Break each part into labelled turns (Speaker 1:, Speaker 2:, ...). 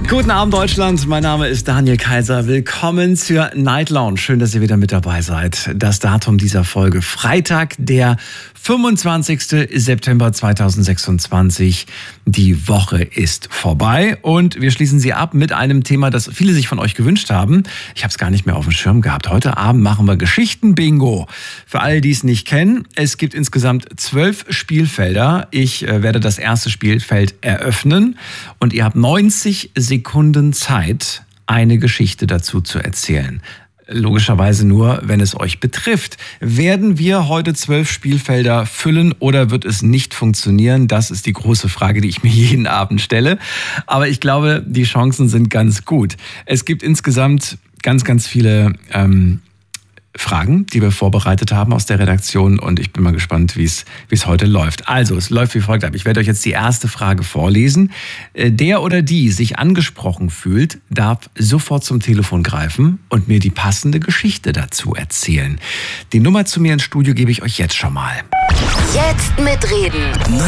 Speaker 1: Guten Abend Deutschland, mein Name ist Daniel Kaiser. Willkommen zur Night Lounge. Schön, dass ihr wieder mit dabei seid. Das Datum dieser Folge: Freitag, der 25. September 2026. Die Woche ist vorbei und wir schließen sie ab mit einem Thema, das viele sich von euch gewünscht haben. Ich habe es gar nicht mehr auf dem Schirm gehabt. Heute Abend machen wir Geschichten-Bingo. Für alle, die es nicht kennen, es gibt insgesamt 12 Spielfelder. Ich werde das erste Spielfeld eröffnen und ihr habt 90 Sekunden Zeit, eine Geschichte dazu zu erzählen. Logischerweise nur, wenn es euch betrifft. Werden wir heute 12 Spielfelder füllen oder wird es nicht funktionieren? Das ist die große Frage, die ich mir jeden Abend stelle. Aber ich glaube, die Chancen sind ganz gut. Es gibt insgesamt ganz viele Fragen, die wir vorbereitet haben aus der Redaktion, und ich bin mal gespannt, wie es heute läuft. Also, es läuft wie folgt ab. Ich werde euch jetzt die erste Frage vorlesen. Der oder die sich angesprochen fühlt, darf sofort zum Telefon greifen und mir die passende Geschichte dazu erzählen. Die Nummer zu mir ins Studio gebe ich euch jetzt schon mal.
Speaker 2: Jetzt mitreden.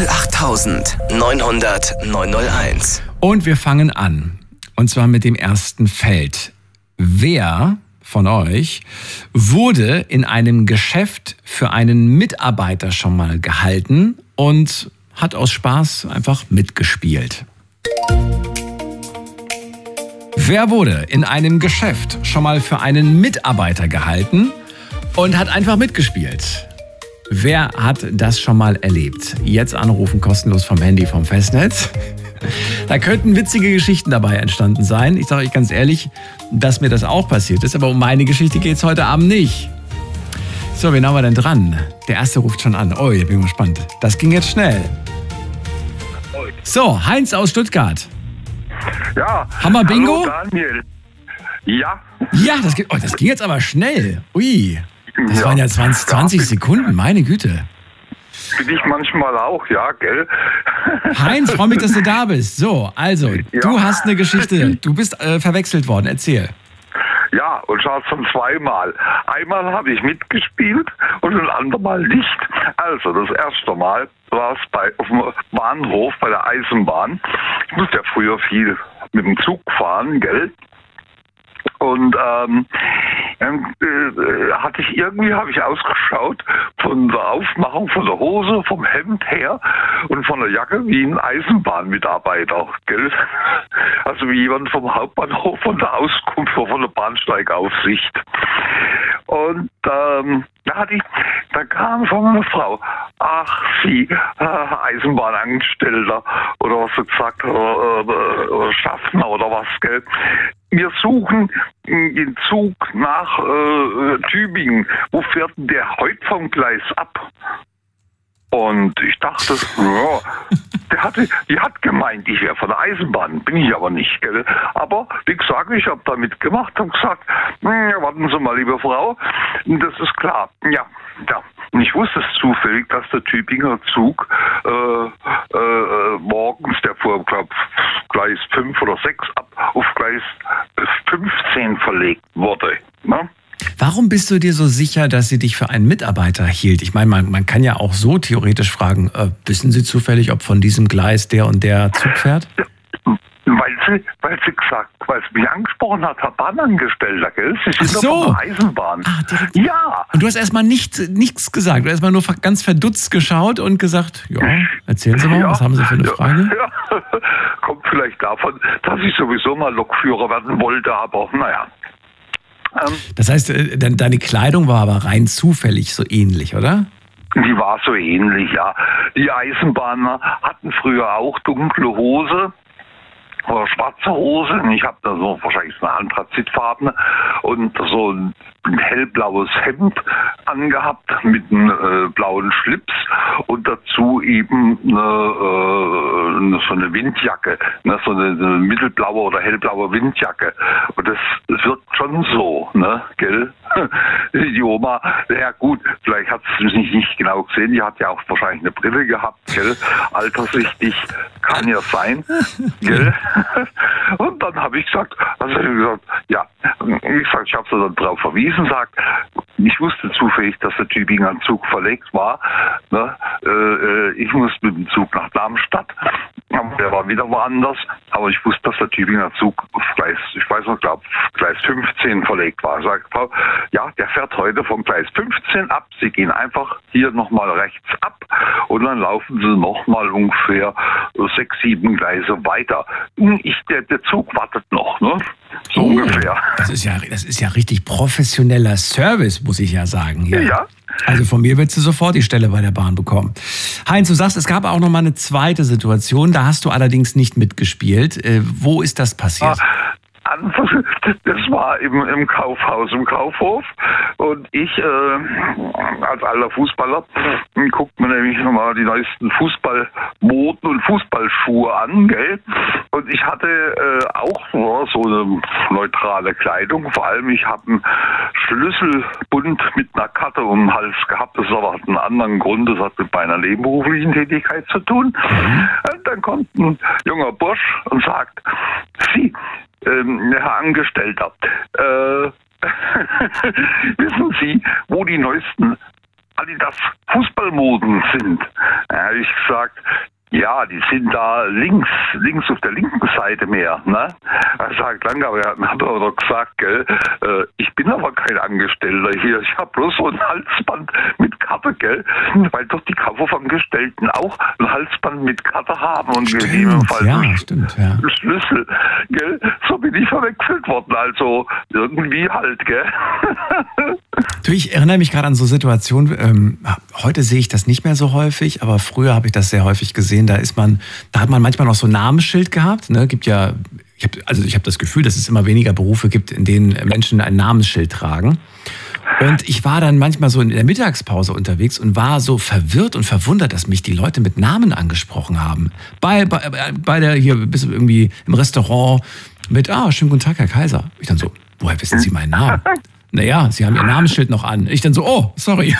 Speaker 3: 08900 901.
Speaker 1: Und wir fangen an. Und zwar mit dem ersten Feld. Wer von euch wurde in einem Geschäft für einen Mitarbeiter schon mal gehalten und hat aus Spaß einfach mitgespielt? Wer wurde in einem Geschäft schon mal für einen Mitarbeiter gehalten und hat einfach mitgespielt? Wer hat das schon mal erlebt? Jetzt anrufen, kostenlos vom Handy, vom Festnetz. Da könnten witzige Geschichten dabei entstanden sein. Ich sage euch ganz ehrlich, dass mir das auch passiert ist. Aber um meine Geschichte geht es heute Abend nicht. So, wen haben wir denn dran? Der erste ruft schon an. Oh, ich bin gespannt. Das ging jetzt schnell. So, Heinz aus Stuttgart.
Speaker 4: Ja.
Speaker 1: Haben wir Bingo?
Speaker 4: Hallo Daniel. Ja.
Speaker 1: Ja, das ging jetzt aber schnell. Ui, das waren ja 20 Sekunden, meine Güte.
Speaker 4: Bin ich manchmal auch, ja, gell?
Speaker 1: Heinz, freue mich, dass du da bist. So, also, Du hast eine Geschichte. Du bist verwechselt worden. Erzähl.
Speaker 4: Ja, und zwar schon zweimal. Einmal habe ich mitgespielt und ein andermal nicht. Also, das erste Mal war es auf dem Bahnhof bei der Eisenbahn. Ich musste ja früher viel mit dem Zug fahren, gell? Und habe ich ausgeschaut von der Aufmachung, von der Hose, vom Hemd her und von der Jacke wie ein Eisenbahnmitarbeiter, gell? Also wie jemand vom Hauptbahnhof, von der Auskunft, von der Bahnsteigaufsicht. Und da kam von einer Frau, ach, Sie, Eisenbahnangestellter, oder was sie gesagt hat, oder Schaffner oder was, gell? Wir suchen den Zug nach Tübingen. Wo fährt denn der heute vom Gleis ab? Und ich dachte, ja, die hat gemeint, ich wäre von der Eisenbahn, bin ich aber nicht, gell? Aber wie gesagt, ich habe da mitgemacht und gesagt, warten Sie mal, liebe Frau, das ist klar, ja. Und ich wusste es zufällig, dass der Tübinger Zug morgens, der fuhr, glaube Gleis 5 oder 6 ab, auf Gleis 15 verlegt wurde. Ne?
Speaker 1: Warum bist du dir so sicher, dass sie dich für einen Mitarbeiter hielt? Ich meine, man kann ja auch so theoretisch fragen, wissen Sie zufällig, ob von diesem Gleis der und der Zug fährt?
Speaker 4: Weil sie mich angesprochen hat, Herr Bahnangestellter, gell? Sie sind doch von der Eisenbahn.
Speaker 1: Direkt.
Speaker 4: Ja.
Speaker 1: Und du hast erstmal nichts gesagt. Du hast erstmal nur ganz verdutzt geschaut und gesagt, ja, erzählen Sie mal, was haben Sie für eine Frage?
Speaker 4: Ja. Kommt vielleicht davon, dass ich sowieso mal Lokführer werden wollte, aber naja.
Speaker 1: Das heißt, deine Kleidung war aber rein zufällig so ähnlich, oder?
Speaker 4: Die war so ähnlich, ja. Die Eisenbahner hatten früher auch dunkle Hose oder schwarze Hose. Ich habe da so wahrscheinlich eine anthrazitfarbene und so ein hellblaues Hemd angehabt mit einem blauen Schlips und dazu eben so eine Windjacke, so eine mittelblaue oder hellblaue Windjacke. Und das wirkt schon so, ne, gell? Die Oma, ja gut, vielleicht hat sie es nicht genau gesehen, die hat ja auch wahrscheinlich eine Brille gehabt, gell? Alterssichtig kann ja sein, gell? Und dann habe ich gesagt, ja, ich habe sie dann darauf verwiesen, sagt, ich wusste zufällig, dass der Tübinger Zug verlegt war. Ne? Ich muss mit dem Zug nach Darmstadt Aber der war wieder woanders. Aber ich wusste, dass der Tübinger Zug auf Gleis 15 verlegt war. Sagt Frau, ja, der fährt heute vom Gleis 15 ab. Sie gehen einfach hier nochmal rechts ab und dann laufen Sie nochmal ungefähr 6, 7 Gleise weiter. Der Zug wartet noch, ne? So ungefähr.
Speaker 1: Das ist ja richtig professioneller Service, muss ich ja sagen. Hier.
Speaker 4: Ja.
Speaker 1: Also von mir willst du sofort die Stelle bei der Bahn bekommen. Heinz, du sagst, es gab auch noch mal eine zweite Situation, da hast du allerdings nicht mitgespielt. Wo ist das passiert?
Speaker 4: Das war im Kaufhaus, im Kaufhof. Und ich, als alter Fußballer, guckt mir nämlich nochmal die neuesten Fußballmoden und Fußballschuhe an, gell? Und ich hatte auch so eine neutrale Kleidung. Vor allem, ich habe einen Schlüsselbund mit einer Karte um den Hals gehabt. Das hat einen anderen Grund. Das hat mit meiner nebenberuflichen Tätigkeit zu tun. Und dann kommt ein junger Bursch und sagt, Sie, Herr Angestellter, wissen Sie, wo die neuesten Adidas Fußballmoden sind? Da habe ich gesagt, ja, die sind da links auf der linken Seite mehr, ne? Er sagt, lange, aber er hat aber doch gesagt, gell, ich bin aber kein Angestellter hier, ich habe bloß so ein Halsband mit Karte, gell, weil doch die Kaufhofangestellten auch ein Halsband mit Karte haben und gegebenenfalls einen Schlüssel, gell, so bin ich verwechselt worden, also irgendwie halt, gell.
Speaker 1: Du, ich erinnere mich gerade an so Situationen, heute sehe ich das nicht mehr so häufig, aber früher habe ich das sehr häufig gesehen. Da hat man manchmal noch so ein Namensschild gehabt. Ne? Ich habe das Gefühl, dass es immer weniger Berufe gibt, in denen Menschen ein Namensschild tragen. Und ich war dann manchmal so in der Mittagspause unterwegs und war so verwirrt und verwundert, dass mich die Leute mit Namen angesprochen haben. Bei der hier bist du irgendwie im Restaurant mit, schönen guten Tag, Herr Kaiser. Ich dann so, woher wissen Sie meinen Namen? Naja, Sie haben Ihr Namensschild noch an. Ich dann so, oh, sorry.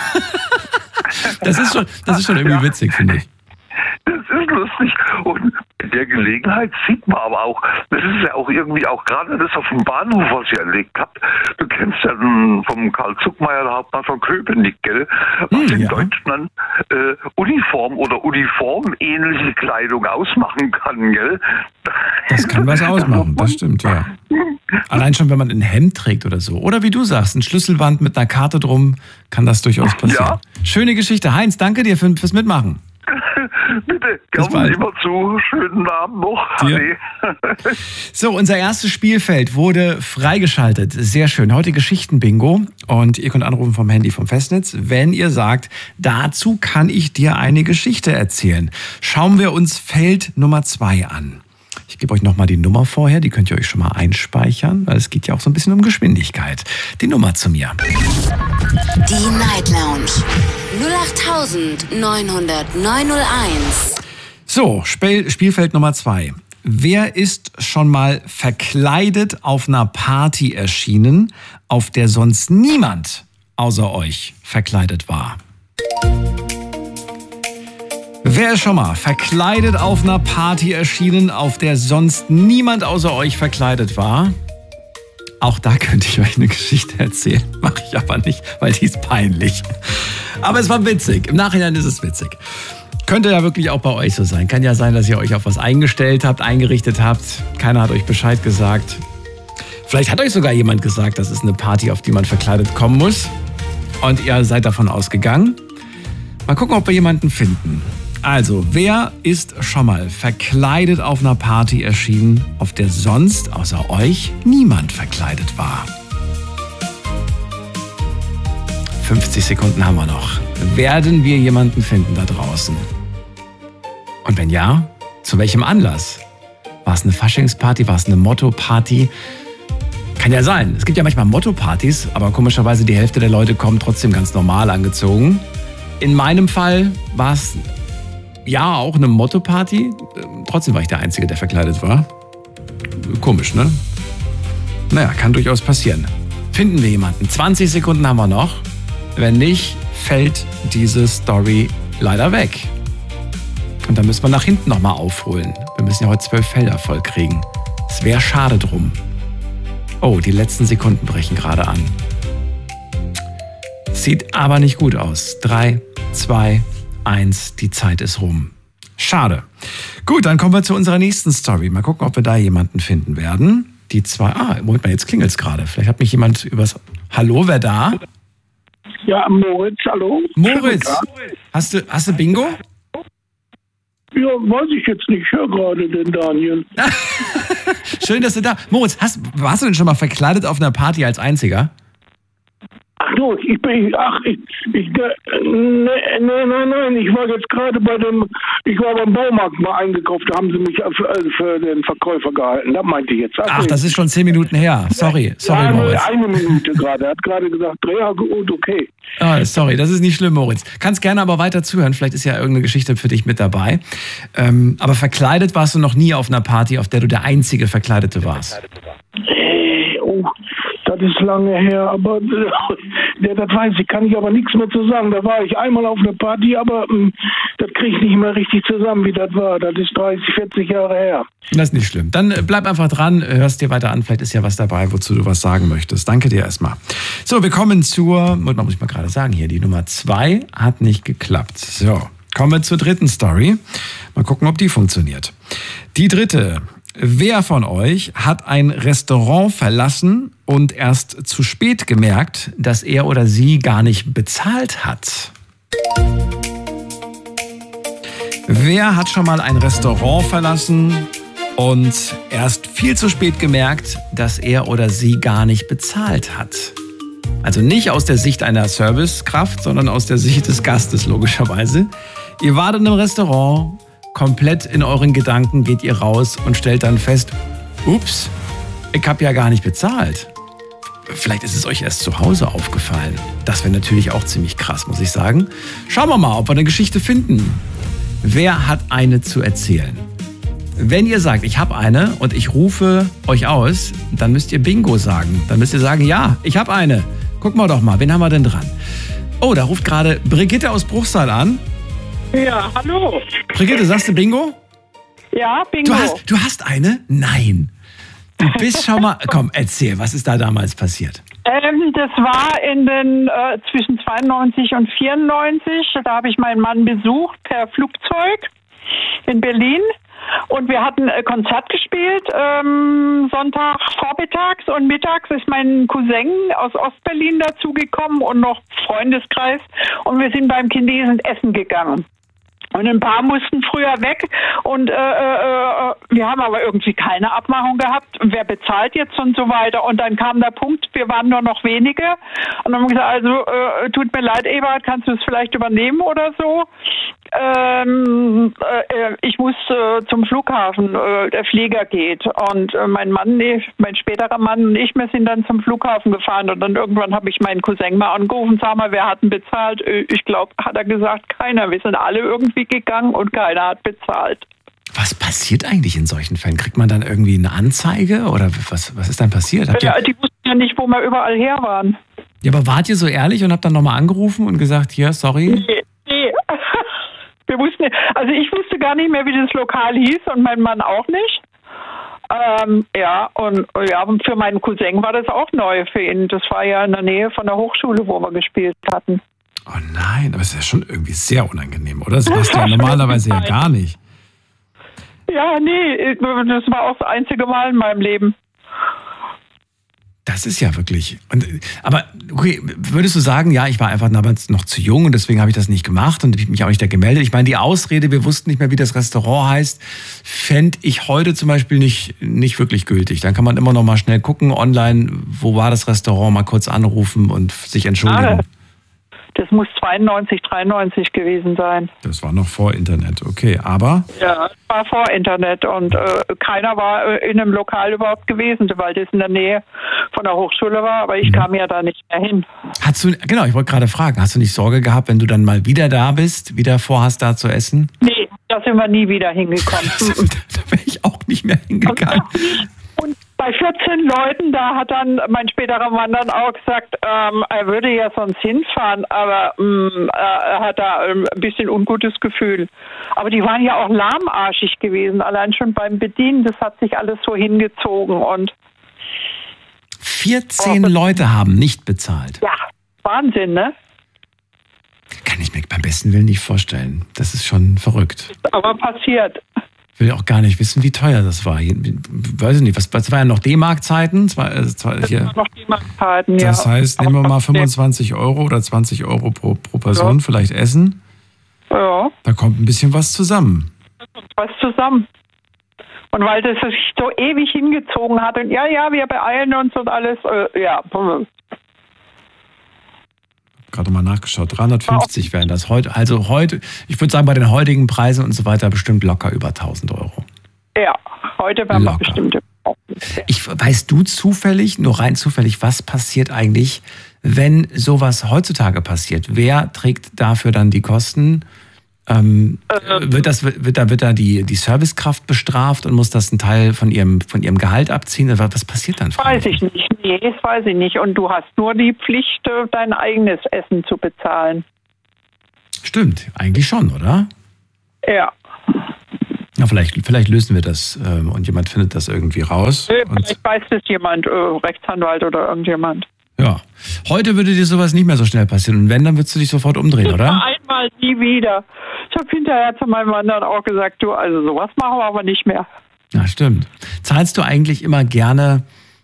Speaker 1: Das ist schon irgendwie witzig, finde ich.
Speaker 4: Das ist lustig. Und in der Gelegenheit sieht man aber auch, das ist ja auch irgendwie auch gerade das auf dem Bahnhof, was ihr erlegt habt. Du kennst ja vom Karl Zuckmeier, der Hauptmann von Köpenick, gell? Was in Deutschland Uniform oder uniformähnliche Kleidung ausmachen kann, gell?
Speaker 1: Das kann was ausmachen, das stimmt, ja. Allein schon, wenn man ein Hemd trägt oder so. Oder wie du sagst, ein Schlüsselband mit einer Karte drum, kann das durchaus passieren. Ja. Schöne Geschichte. Heinz, danke dir fürs Mitmachen.
Speaker 4: Bitte, gerne immer zu. Schönen Abend noch.
Speaker 1: So, unser erstes Spielfeld wurde freigeschaltet. Sehr schön. Heute Geschichten-Bingo. Und ihr könnt anrufen vom Handy vom Festnetz, wenn ihr sagt, dazu kann ich dir eine Geschichte erzählen. Schauen wir uns Feld Nummer 2 an. Ich gebe euch nochmal die Nummer vorher, die könnt ihr euch schon mal einspeichern, weil es geht ja auch so ein bisschen um Geschwindigkeit. Die Nummer zu mir.
Speaker 2: Die Night Lounge 08900901.
Speaker 1: So, Spielfeld Nummer 2. Wer ist schon mal verkleidet auf einer Party erschienen, auf der sonst niemand außer euch verkleidet war? Wer ist schon mal verkleidet auf einer Party erschienen, auf der sonst niemand außer euch verkleidet war? Auch da könnte ich euch eine Geschichte erzählen. Mache ich aber nicht, weil die ist peinlich. Aber es war witzig. Im Nachhinein ist es witzig. Könnte ja wirklich auch bei euch so sein. Kann ja sein, dass ihr euch auf was eingestellt habt, eingerichtet habt. Keiner hat euch Bescheid gesagt. Vielleicht hat euch sogar jemand gesagt, das ist eine Party, auf die man verkleidet kommen muss. Und ihr seid davon ausgegangen. Mal gucken, ob wir jemanden finden. Also, wer ist schon mal verkleidet auf einer Party erschienen, auf der sonst außer euch niemand verkleidet war? 50 Sekunden haben wir noch. Werden wir jemanden finden da draußen? Und wenn ja, zu welchem Anlass? War es eine Faschingsparty? War es eine Motto-Party? Kann ja sein. Es gibt ja manchmal Motto-Partys, aber komischerweise die Hälfte der Leute kommen trotzdem ganz normal angezogen. In meinem Fall war es ja auch eine Motto-Party. Trotzdem war ich der Einzige, der verkleidet war. Komisch, ne? Naja, kann durchaus passieren. Finden wir jemanden? 20 Sekunden haben wir noch. Wenn nicht, fällt diese Story leider weg. Und dann müssen wir nach hinten nochmal aufholen. Wir müssen ja heute 12 Felder voll kriegen. Es wäre schade drum. Oh, die letzten Sekunden brechen gerade an. Sieht aber nicht gut aus. 3, 2, 1, die Zeit ist rum. Schade. Gut, dann kommen wir zu unserer nächsten Story. Mal gucken, ob wir da jemanden finden werden. Die zwei, Moment mal, jetzt klingelt's gerade. Vielleicht hat mich jemand übers... Hallo, wer da?
Speaker 5: Ja, Moritz, hallo.
Speaker 1: Moritz, hast du Bingo?
Speaker 5: Ja, weiß ich jetzt nicht. Ich höre gerade den Daniel.
Speaker 1: Schön, dass du da... Moritz, warst du denn schon mal verkleidet auf einer Party als Einziger?
Speaker 5: Ach so, nein, ich war jetzt gerade ich war beim Baumarkt mal eingekauft, da haben sie mich für den Verkäufer gehalten, da meinte ich jetzt.
Speaker 1: Ach, das ist schon 10 Minuten her, sorry
Speaker 5: ja,
Speaker 1: Moritz.
Speaker 5: Eine Minute gerade, er hat gerade gesagt, ja gut, okay.
Speaker 1: Sorry, das ist nicht schlimm, Moritz. Kannst gerne aber weiter zuhören, vielleicht ist ja irgendeine Geschichte für dich mit dabei. Aber verkleidet warst du noch nie auf einer Party, auf der du der einzige Verkleidete warst?
Speaker 5: Das ist lange her, aber das weiß ich, kann ich aber nichts mehr zu sagen. Da war ich einmal auf einer Party, aber das kriege ich nicht mehr richtig zusammen, wie das war. Das ist 30, 40 Jahre her.
Speaker 1: Das ist nicht schlimm. Dann bleib einfach dran, hörst dir weiter an, vielleicht ist ja was dabei, wozu du was sagen möchtest. Danke dir erstmal. So, wir kommen muss ich mal gerade sagen hier, die Nummer 2 hat nicht geklappt. So, kommen wir zur dritten Story. Mal gucken, ob die funktioniert. Die dritte. Wer von euch hat ein Restaurant verlassen und erst zu spät gemerkt, dass er oder sie gar nicht bezahlt hat? Wer hat schon mal ein Restaurant verlassen und erst viel zu spät gemerkt, dass er oder sie gar nicht bezahlt hat? Also nicht aus der Sicht einer Servicekraft, sondern aus der Sicht des Gastes logischerweise. Ihr wart in einem Restaurant, komplett in euren Gedanken geht ihr raus und stellt dann fest, ups, ich habe ja gar nicht bezahlt. Vielleicht ist es euch erst zu Hause aufgefallen. Das wäre natürlich auch ziemlich krass, muss ich sagen. Schauen wir mal, ob wir eine Geschichte finden. Wer hat eine zu erzählen? Wenn ihr sagt, ich habe eine und ich rufe euch aus, dann müsst ihr Bingo sagen. Dann müsst ihr sagen, ja, ich habe eine. Gucken wir doch mal, wen haben wir denn dran? Oh, da ruft gerade Brigitte aus Bruchsal an.
Speaker 6: Ja, hallo.
Speaker 1: Brigitte, sagst du Bingo?
Speaker 6: Ja, Bingo.
Speaker 1: Du hast eine? Nein. Du bist schon mal... Komm, erzähl, was ist da damals passiert?
Speaker 6: Das war in den zwischen 92 und 94. Da habe ich meinen Mann besucht per Flugzeug in Berlin. Und wir hatten Konzert gespielt, Sonntag vormittags und mittags ist mein Cousin aus Ostberlin dazugekommen und noch Freundeskreis. Und wir sind beim Chinesen essen gegangen. Und ein paar mussten früher weg und wir haben aber irgendwie keine Abmachung gehabt, wer bezahlt jetzt und so weiter. Und dann kam der Punkt, wir waren nur noch wenige und dann haben wir gesagt, also tut mir leid, Eberhard, kannst du es vielleicht übernehmen oder so? Ich muss zum Flughafen, der Flieger geht. Und mein späterer Mann und ich, wir sind dann zum Flughafen gefahren und dann irgendwann habe ich meinen Cousin mal angerufen, sag mal, wer hat denn bezahlt? Ich glaube, hat er gesagt, keiner. Wir sind alle irgendwie gegangen und keiner hat bezahlt.
Speaker 1: Was passiert eigentlich in solchen Fällen? Kriegt man dann irgendwie eine Anzeige oder was ist dann passiert?
Speaker 6: Die wussten ja nicht, wo wir überall her waren.
Speaker 1: Ja, aber wart ihr so ehrlich und habt dann nochmal angerufen und gesagt, hier, sorry?
Speaker 6: Nee. Wir wussten, also ich wusste gar nicht mehr, wie das Lokal hieß und mein Mann auch nicht. Und für meinen Cousin war das auch neu für ihn. Das war ja in der Nähe von der Hochschule, wo wir gespielt hatten.
Speaker 1: Oh nein, aber es ist ja schon irgendwie sehr unangenehm, oder? Das machst du ja normalerweise ja gar nicht.
Speaker 6: Ja, nee, das war auch das einzige Mal in meinem Leben.
Speaker 1: Das ist ja wirklich... Aber okay, würdest du sagen, ja, ich war einfach damals noch zu jung und deswegen habe ich das nicht gemacht und ich mich auch nicht da gemeldet. Ich meine, die Ausrede, wir wussten nicht mehr, wie das Restaurant heißt, fände ich heute zum Beispiel nicht wirklich gültig. Dann kann man immer noch mal schnell gucken online, wo war das Restaurant, mal kurz anrufen und sich entschuldigen.
Speaker 6: Das muss 92, 93 gewesen sein.
Speaker 1: Das war noch vor Internet, okay, aber...
Speaker 6: Ja, das war vor Internet und keiner war in einem Lokal überhaupt gewesen, weil das in der Nähe von der Hochschule war, aber ich kam ja da nicht mehr hin.
Speaker 1: Genau, ich wollte gerade fragen, hast du nicht Sorge gehabt, wenn du dann mal wieder da bist, wieder vorhast da zu essen?
Speaker 6: Nee, da sind wir nie wieder hingekommen.
Speaker 1: Da wäre ich auch nicht mehr hingegangen.
Speaker 6: Und bei 14 Leuten, da hat dann mein späterer Mann dann auch gesagt, er würde ja sonst hinfahren, aber er hat da ein bisschen ungutes Gefühl. Aber die waren ja auch lahmarschig gewesen, allein schon beim Bedienen, das hat sich alles so hingezogen. Und
Speaker 1: 14 Leute haben nicht bezahlt.
Speaker 6: Ja, Wahnsinn, ne?
Speaker 1: kann ich mir beim besten Willen nicht vorstellen. Das ist schon verrückt.
Speaker 6: Aber passiert.
Speaker 1: Ich will auch gar nicht wissen, wie teuer das war. Weiß ich nicht, das war ja noch D-Mark-Zeiten. Das war
Speaker 6: noch D-Mark-Zeiten, ja.
Speaker 1: Das heißt, nehmen wir mal 25 Euro oder 20 Euro pro Person, vielleicht Essen.
Speaker 6: Ja.
Speaker 1: Da kommt ein bisschen was zusammen.
Speaker 6: Was zusammen. Und weil das sich so ewig hingezogen hat und ja, wir beeilen uns und alles, ja.
Speaker 1: Gerade mal nachgeschaut, 350 wären das heute. Also heute, ich würde sagen, bei den heutigen Preisen und so weiter bestimmt locker über 1000 Euro.
Speaker 6: Ja, heute wären wir bestimmt.
Speaker 1: Weißt du zufällig, nur rein zufällig, was passiert eigentlich, wenn sowas heutzutage passiert? Wer trägt dafür dann die Kosten? Wird da die Servicekraft bestraft und muss das einen Teil von ihrem Gehalt abziehen? Was passiert dann?
Speaker 6: Weiß ich nicht. Nee, das weiß ich nicht. Und du hast nur die Pflicht, dein eigenes Essen zu bezahlen.
Speaker 1: Stimmt, eigentlich schon, oder?
Speaker 6: Ja.
Speaker 1: Na, vielleicht lösen wir das und jemand findet das irgendwie raus.
Speaker 6: Vielleicht weiß das jemand, Rechtsanwalt oder irgendjemand.
Speaker 1: Ja. Heute würde dir sowas nicht mehr so schnell passieren. Und wenn, dann würdest du dich sofort umdrehen, oder?
Speaker 6: Einmal, nie wieder. Ich habe hinterher zu meinem Mann dann auch gesagt, du, also sowas machen wir aber nicht mehr.
Speaker 1: Ja, stimmt. Zahlst du eigentlich immer gerne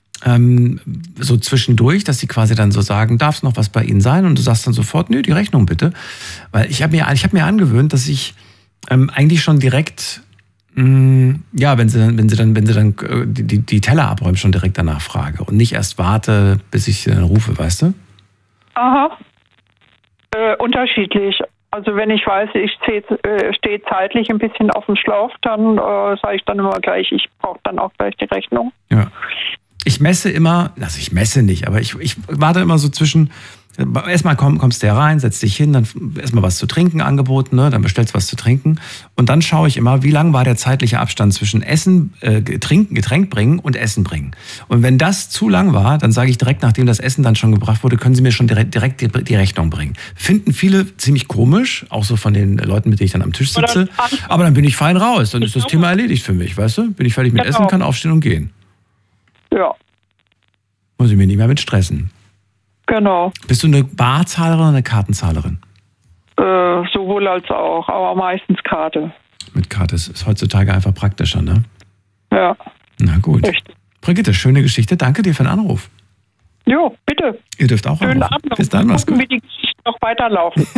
Speaker 1: so zwischendurch, dass sie quasi dann so sagen, darf es noch was bei Ihnen sein? Und du sagst dann sofort, nö, die Rechnung bitte. Weil ich hab mir angewöhnt, dass ich eigentlich schon direkt, wenn sie dann die Teller abräumen, schon direkt danach frage und nicht erst warte, bis ich sie dann rufe, weißt du?
Speaker 6: Aha. Unterschiedlich. Also wenn ich weiß, ich stehe zeitlich ein bisschen auf dem Schlauch, dann sage ich dann immer gleich, ich brauche dann auch gleich die Rechnung.
Speaker 1: Ja. Ich messe immer, also ich messe nicht, aber ich warte immer so zwischen, erstmal kommst du herein, setzt dich hin, dann erstmal was zu trinken angeboten, ne? Dann bestellst du was zu trinken und dann schaue ich immer, wie lang war der zeitliche Abstand zwischen Getränk bringen und Essen bringen. Und wenn das zu lang war, dann sage ich direkt, nachdem das Essen dann schon gebracht wurde, können Sie mir schon direkt die Rechnung bringen. Finden viele ziemlich komisch, auch so von den Leuten, mit denen ich dann am Tisch sitze, aber dann bin ich fein raus, dann ist das Thema erledigt für mich, weißt du? Bin ich fertig mit Essen, kann aufstehen und gehen.
Speaker 6: Ja.
Speaker 1: Muss ich mir nicht mehr mit stressen.
Speaker 6: Genau.
Speaker 1: Bist du eine Barzahlerin oder eine Kartenzahlerin?
Speaker 6: Sowohl als auch, aber meistens Karte.
Speaker 1: Mit Karte ist heutzutage einfach praktischer, ne?
Speaker 6: Ja.
Speaker 1: Na gut.
Speaker 6: Richtig.
Speaker 1: Brigitte, schöne Geschichte. Danke dir für den Anruf.
Speaker 6: Jo, bitte.
Speaker 1: Ihr dürft auch
Speaker 6: Schönen
Speaker 1: anrufen.
Speaker 6: Abend.
Speaker 1: Bis dann, mach's gut.
Speaker 6: Wie die Geschichten noch weiterlaufen.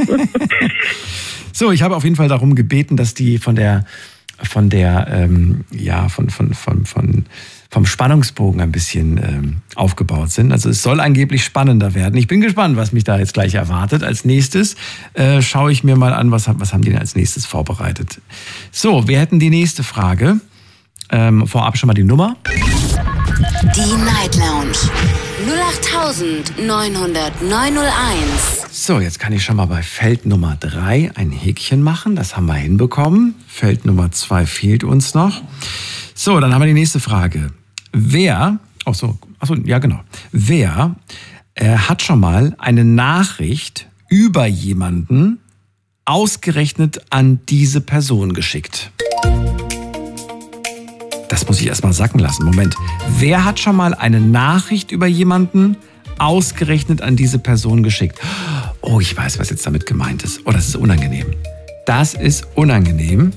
Speaker 1: So, ich habe auf jeden Fall darum gebeten, dass die vom Spannungsbogen ein bisschen aufgebaut sind. Also es soll angeblich spannender werden. Ich bin gespannt, was mich da jetzt gleich erwartet. Als nächstes schaue ich mir mal an, was haben die denn als nächstes vorbereitet. So, wir hätten die nächste Frage. Vorab schon mal die Nummer.
Speaker 2: Die Night Lounge 08900901.
Speaker 1: So, jetzt kann ich schon mal bei Feld Nummer 3 ein Häkchen machen. Das haben wir hinbekommen. Feld Nummer 2 fehlt uns noch. So, dann haben wir die nächste Frage. Wer hat schon mal eine Nachricht über jemanden ausgerechnet an diese Person geschickt? Das muss ich erstmal sacken lassen. Moment. Wer hat schon mal eine Nachricht über jemanden ausgerechnet an diese Person geschickt? Oh, ich weiß, was jetzt damit gemeint ist. Oh, das ist unangenehm. Das ist unangenehm.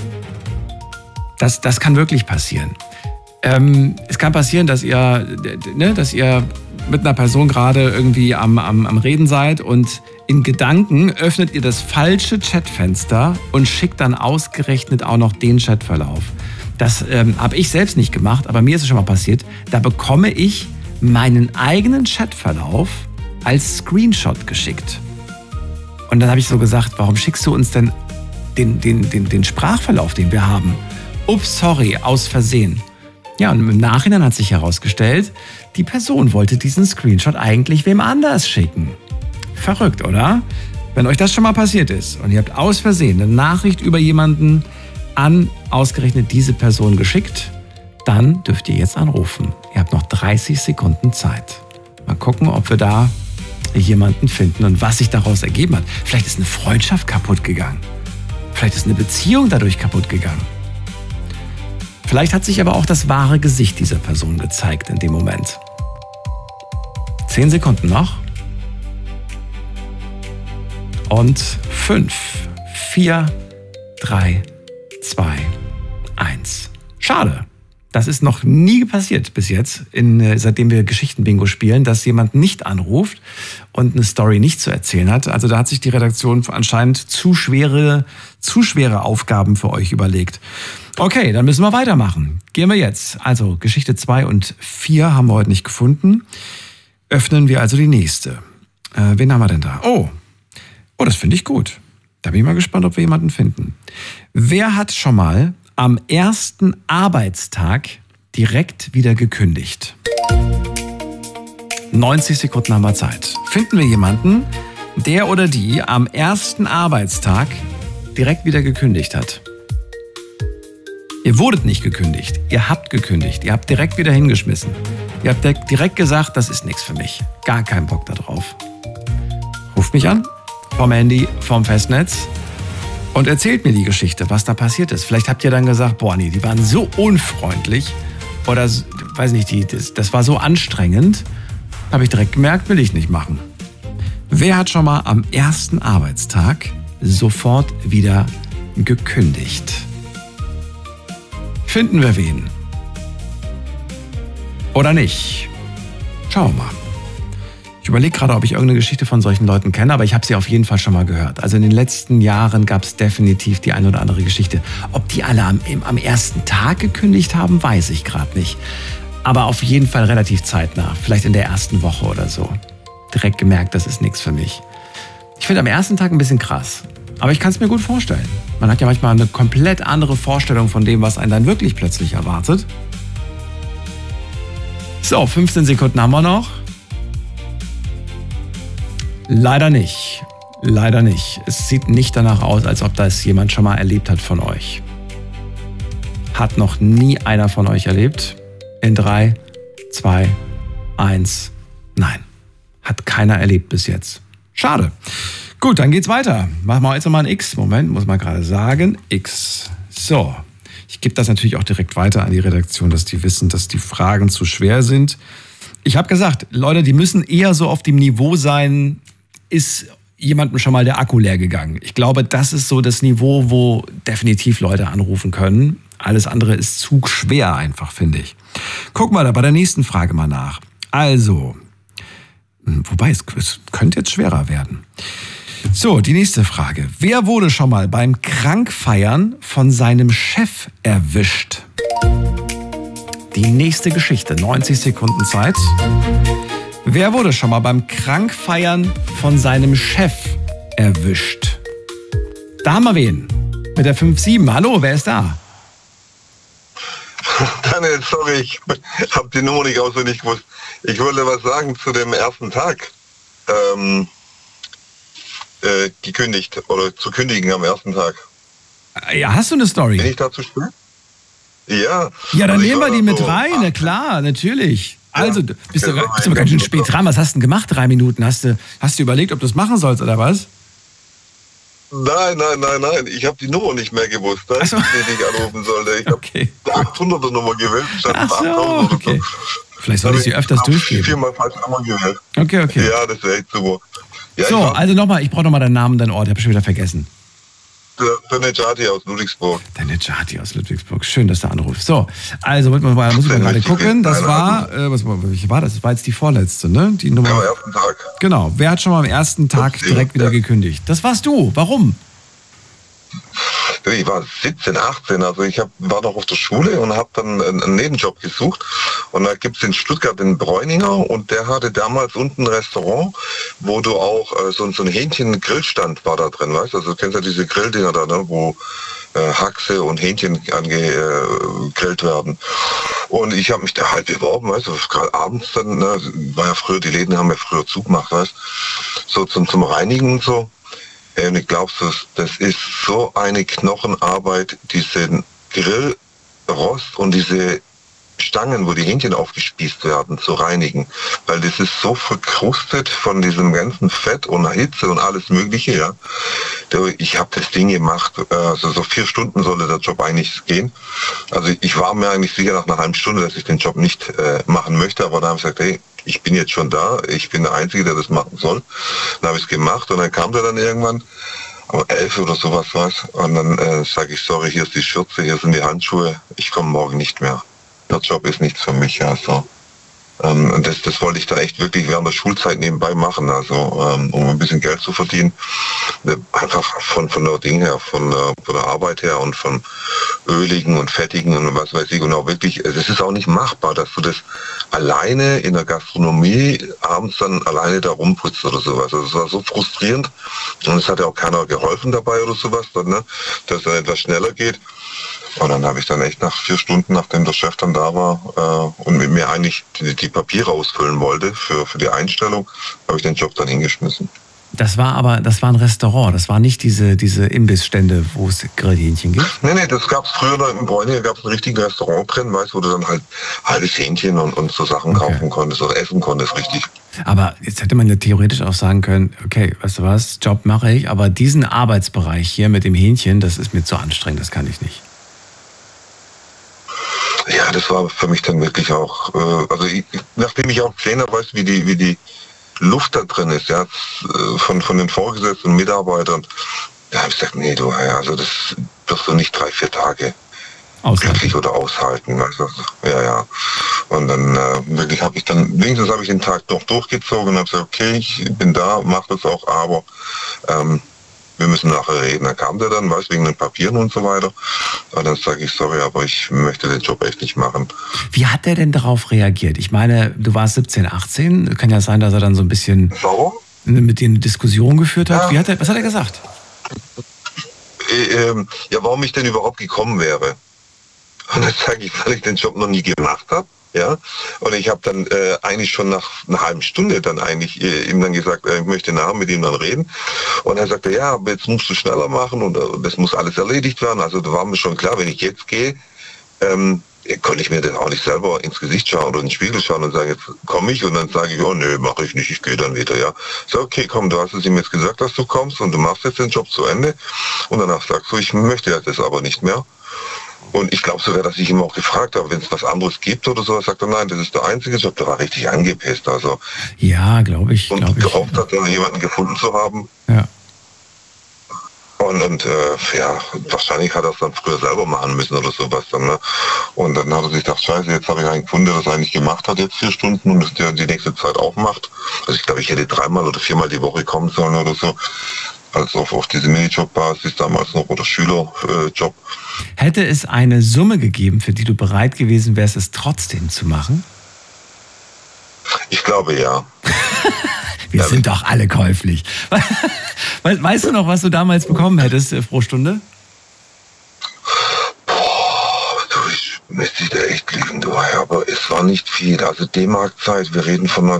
Speaker 1: Das kann wirklich passieren. Es kann passieren, dass ihr mit einer Person gerade irgendwie am Reden seid und in Gedanken öffnet ihr das falsche Chatfenster und schickt dann ausgerechnet auch noch den Chatverlauf. Das habe ich selbst nicht gemacht, aber mir ist es schon mal passiert. Da bekomme ich meinen eigenen Chatverlauf als Screenshot geschickt. Und dann habe ich so gesagt, warum schickst du uns denn den Sprachverlauf, den wir haben? Ups, sorry, aus Versehen. Ja, und im Nachhinein hat sich herausgestellt, die Person wollte diesen Screenshot eigentlich wem anders schicken. Verrückt, oder? Wenn euch das schon mal passiert ist und ihr habt aus Versehen eine Nachricht über jemanden an ausgerechnet diese Person geschickt, dann dürft ihr jetzt anrufen. Ihr habt noch 30 Sekunden Zeit. Mal gucken, ob wir da jemanden finden und was sich daraus ergeben hat. Vielleicht ist eine Freundschaft kaputt gegangen. Vielleicht ist eine Beziehung dadurch kaputt gegangen. Vielleicht hat sich aber auch das wahre Gesicht dieser Person gezeigt in dem Moment. 10 Sekunden noch. und 5, 4, 3, 2, 1. Schade. Das ist noch nie passiert bis jetzt, seitdem wir Geschichten-Bingo spielen, dass jemand nicht anruft und eine Story nicht zu erzählen hat. Also da hat sich die Redaktion anscheinend zu schwere Aufgaben für euch überlegt. Okay, dann müssen wir weitermachen. Gehen wir jetzt. Also Geschichte 2 und 4 haben wir heute nicht gefunden. Öffnen wir also die nächste. Wen haben wir denn da? Oh, das finde ich gut. Da bin ich mal gespannt, ob wir jemanden finden. Wer hat schon mal am ersten Arbeitstag direkt wieder gekündigt? 90 Sekunden haben wir Zeit. Finden wir jemanden, der oder die am ersten Arbeitstag direkt wieder gekündigt hat? Ihr wurdet nicht gekündigt, ihr habt gekündigt, ihr habt direkt wieder hingeschmissen. Ihr habt direkt gesagt, das ist nichts für mich. Gar keinen Bock da drauf. Ruft mich an, vom Handy, vom Festnetz. Und erzählt mir die Geschichte, was da passiert ist. Vielleicht habt ihr dann gesagt, boah, nee, die waren so unfreundlich. Oder, weiß nicht, das war so anstrengend. Habe ich direkt gemerkt, will ich nicht machen. Wer hat schon mal am ersten Arbeitstag sofort wieder gekündigt? Finden wir wen? Oder nicht? Schauen wir mal. Ich überlege gerade, ob ich irgendeine Geschichte von solchen Leuten kenne, aber ich habe sie auf jeden Fall schon mal gehört. Also in den letzten Jahren gab es definitiv die eine oder andere Geschichte. Ob die alle am ersten Tag gekündigt haben, weiß ich gerade nicht. Aber auf jeden Fall relativ zeitnah, vielleicht in der ersten Woche oder so. Direkt gemerkt, das ist nichts für mich. Ich finde am ersten Tag ein bisschen krass, aber ich kann es mir gut vorstellen. Man hat ja manchmal eine komplett andere Vorstellung von dem, was einen dann wirklich plötzlich erwartet. So, 15 Sekunden haben wir noch. Leider nicht. Leider nicht. Es sieht nicht danach aus, als ob das jemand schon mal erlebt hat von euch. Hat noch nie einer von euch erlebt? In 3, 2, 1. Nein. Hat keiner erlebt bis jetzt. Schade. Gut, dann geht's weiter. Machen wir jetzt nochmal ein X. Moment, muss man gerade sagen. X. So. Ich gebe das natürlich auch direkt weiter an die Redaktion, dass die wissen, dass die Fragen zu schwer sind. Ich habe gesagt, Leute, die müssen eher so auf dem Niveau sein, ist jemandem schon mal der Akku leer gegangen. Ich glaube, das ist so das Niveau, wo definitiv Leute anrufen können. Alles andere ist zu schwer einfach, finde ich. Guck mal da bei der nächsten Frage mal nach. Also, wobei es könnte jetzt schwerer werden. So, die nächste Frage. Wer wurde schon mal beim Krankfeiern von seinem Chef erwischt? Die nächste Geschichte, 90 Sekunden Zeit. Wer wurde schon mal beim Krankfeiern von seinem Chef erwischt? Da haben wir wen. Mit der 5-7. Hallo, wer ist da?
Speaker 7: Daniel, sorry, ich habe die Nummer nicht auswendig gewusst. Ich wollte was sagen zu dem ersten Tag. Gekündigt oder zu kündigen am ersten Tag.
Speaker 1: Ja, hast du eine Story?
Speaker 7: Bin ich dazu spät? Ja.
Speaker 1: Ja, dann
Speaker 7: also
Speaker 1: nehmen wir die mit
Speaker 7: so
Speaker 1: rein, na klar, natürlich. Also,
Speaker 7: Ja,
Speaker 1: bist du
Speaker 7: genau.
Speaker 1: aber ganz schön spät dran. Was hast du denn gemacht? 3 Minuten? Hast du überlegt, ob du es machen sollst, oder was?
Speaker 7: Nein. Ich habe die Nummer nicht mehr gewusst,
Speaker 1: Ach so.
Speaker 7: die ich anrufen sollte. Ich habe
Speaker 1: Okay.
Speaker 7: die 800er Nummer gewählt. Statt
Speaker 1: Ach
Speaker 7: 8000
Speaker 1: so,
Speaker 7: oder
Speaker 1: okay.
Speaker 7: so.
Speaker 1: Vielleicht soll ich sie öfters durchgeben.
Speaker 7: 4-mal falsche Nummer gewählt.
Speaker 1: Okay.
Speaker 7: Ja, das wäre echt super. Ja,
Speaker 1: So, also nochmal, ich brauche nochmal deinen Namen, deinen Ort. Ich habe schon wieder vergessen.
Speaker 7: der Nejati aus Ludwigsburg.
Speaker 1: Der Nejati aus Ludwigsburg. Schön, dass du anrufst. So, also muss man gerade gucken. Das war, welche war das? Das war jetzt die vorletzte, ne? Die Nummer.
Speaker 7: Ja, am ersten Tag.
Speaker 1: Genau. Wer hat schon mal am ersten Tag direkt wieder gekündigt? Das warst du. Warum?
Speaker 7: Ich war 17, 18, also war noch auf der Schule und habe dann einen Nebenjob gesucht. Und da gibt es in Stuttgart den Bräuninger und der hatte damals unten ein Restaurant, wo du auch so ein Hähnchen-Grillstand war da drin, weißt du? Also du kennst ja diese Grilldinger da, ne, wo Haxe und Hähnchen angegrillt werden. Und ich habe mich da halt beworben, weißt du, gerade abends dann, ne, war ja früher, die Läden haben ja früher zugemacht, weißt du, so zum Reinigen und so. Und ich glaube, das ist so eine Knochenarbeit, diesen Grillrost und diese Stangen, wo die Hähnchen aufgespießt werden, zu reinigen. Weil das ist so verkrustet von diesem ganzen Fett und Hitze und alles Mögliche, ja. Ich habe das Ding gemacht, also so 4 Stunden sollte der Job eigentlich gehen. Also ich war mir eigentlich sicher nach einer halben Stunde, dass ich den Job nicht machen möchte, aber dann habe ich gesagt, hey, ich bin jetzt schon da, ich bin der Einzige, der das machen soll. Dann habe ich es gemacht und dann kam der dann irgendwann, um 11 oder sowas was. Und dann sage ich, sorry, hier ist die Schürze, hier sind die Handschuhe, ich komme morgen nicht mehr. Der Job ist nichts für mich, also. Und das wollte ich da echt wirklich während der Schulzeit nebenbei machen, also um ein bisschen Geld zu verdienen. Einfach von der Ding her, von der Arbeit her und von Öligen und Fettigen und was weiß ich. Und auch wirklich, es ist auch nicht machbar, dass du das alleine in der Gastronomie abends dann alleine da rumputzt oder sowas. Also es war so frustrierend und es hat ja auch keiner geholfen dabei oder sowas, dann, ne, dass es dann etwas schneller geht. Und dann habe ich dann echt nach 4 Stunden, nachdem der Chef dann da war und mit mir eigentlich die Papiere ausfüllen wollte für die Einstellung, habe ich den Job dann hingeschmissen.
Speaker 1: Das war ein Restaurant, das war nicht diese Imbissstände, wo es Grillhähnchen gibt?
Speaker 7: Nee, das gab es früher da in Bräuninger, gab es ein richtiges Restaurant drin, weißt, wo du dann halt halbes Hähnchen und so Sachen kaufen konntest oder essen konntest, richtig.
Speaker 1: Aber jetzt hätte man ja theoretisch auch sagen können, okay, weißt du was, Job mache ich, aber diesen Arbeitsbereich hier mit dem Hähnchen, das ist mir zu anstrengend, das kann ich nicht.
Speaker 7: Ja, das war für mich dann wirklich auch, nachdem ich auch gesehen habe, weißt, wie die Luft da drin ist, ja, von den Vorgesetzten und Mitarbeitern, da habe ich gesagt, nee, du, also das wirst du nicht 3-4 Tage glücklich oder aushalten. Also, ja. Und dann wirklich wenigstens habe ich den Tag noch durchgezogen und habe gesagt, okay, ich bin da, mache das auch, aber wir müssen nachher reden. Dann kam der dann, wegen den Papieren und so weiter. Und dann sage ich, sorry, aber ich möchte den Job echt nicht machen.
Speaker 1: Wie hat der denn darauf reagiert? Ich meine, du warst 17, 18. Kann ja sein, dass er dann so ein bisschen mit dir eine Diskussion geführt hat. Ja. Was hat er gesagt?
Speaker 7: Ja, warum ich denn überhaupt gekommen wäre. Und dann sage ich, weil ich den Job noch nie gemacht habe. Ja, und ich habe dann eigentlich schon nach einer halben Stunde dann eigentlich ihm dann gesagt, ich möchte nachher mit ihm dann reden. Und er sagte, ja, aber jetzt musst du schneller machen und das muss alles erledigt werden. Also da war mir schon klar, wenn ich jetzt gehe, konnte ich mir das auch nicht selber ins Gesicht schauen oder in den Spiegel schauen und sagen, jetzt komme ich und dann sage ich, oh nö, mache ich nicht, ich gehe dann wieder, ja. So, okay, komm, du hast es ihm jetzt gesagt, dass du kommst und du machst jetzt den Job zu Ende. Und danach sagst du, ich möchte jetzt das aber nicht mehr. Und ich glaube sogar, dass ich ihm auch gefragt habe, wenn es was anderes gibt oder so, sagt er, nein, das ist der einzige Job, der war richtig angepisst. Also,
Speaker 1: ja, glaube ich.
Speaker 7: Und gehofft hat, jemanden gefunden zu haben.
Speaker 1: Ja.
Speaker 7: Und wahrscheinlich hat er es dann früher selber machen müssen oder sowas dann, ne? Und dann hat er sich gedacht, scheiße, jetzt habe ich einen Kunden, der das eigentlich gemacht hat, jetzt 4 Stunden und das der die nächste Zeit auch macht. Also ich glaube, ich hätte 3-mal oder 4-mal die Woche kommen sollen oder so. Also auf diese Minijob-Basis damals noch oder Schülerjob.
Speaker 1: Hätte es eine Summe gegeben, für die du bereit gewesen wärst, es trotzdem zu machen?
Speaker 7: Ich glaube, ja.
Speaker 1: Wir sind doch alle käuflich. Weißt du noch, was du damals bekommen hättest pro Stunde?
Speaker 7: Ich müsste da echt liegen, du, aber es war nicht viel. Also D-Mark-Zeit, wir reden von